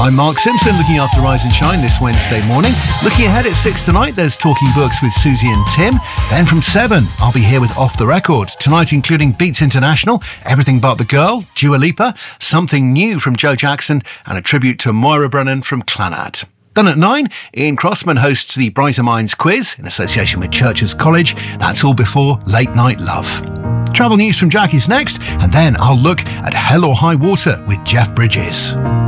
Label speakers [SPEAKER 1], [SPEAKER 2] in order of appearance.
[SPEAKER 1] I'm Mark Simpson, looking after Rise and Shine this Wednesday morning. Looking ahead at 6 tonight, there's Talking Books with Susie and Tim. Then from 7, I'll be here with Off the Record. Tonight including Beats International, Everything But the Girl, Dua Lipa, something new from Joe Jackson, and a tribute to Moira Brennan from Clannad. Then at 9, Ian Crossman hosts the Brighter Minds quiz in association with Churches College. That's all before Late Night Love. Travel news from Jackie's next, and then I'll look at Hell or High Water with Jeff Bridges.